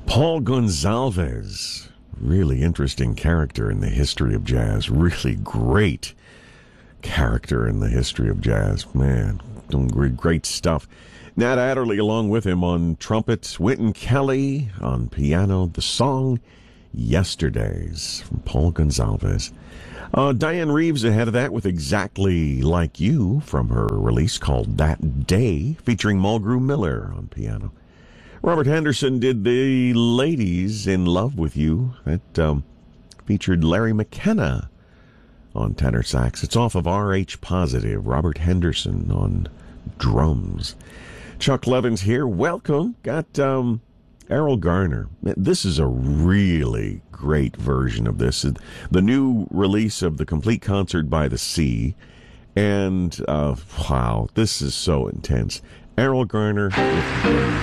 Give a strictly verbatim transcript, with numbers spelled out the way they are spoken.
Paul Gonsalves, really interesting character in the history of jazz. Really great character in the history of jazz. Man, doing great, great stuff. Nat Adderley along with him on trumpet. Wynton Kelly on piano. The song Yesterdays from Paul Gonsalves. Uh, Diane Reeves ahead of that with Exactly Like You from her release called That Day, featuring Mulgrew Miller on piano. Robert Henderson did The Ladies in Love with You. That um, featured Larry McKenna on tenor sax. It's off of R H Positive. Robert Henderson on drums. Chuck Levins here. Welcome. Got um, Errol Garner. This is a really great version of this. The new release of the Complete Concert by the Sea. And, uh, wow, this is so intense. Errol Garner with